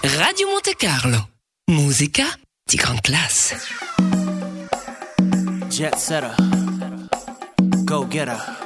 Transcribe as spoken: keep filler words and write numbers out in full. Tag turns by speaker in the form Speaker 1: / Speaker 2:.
Speaker 1: Radio Monte Carlo. Musica di gran classe.
Speaker 2: Jet setter, go getter.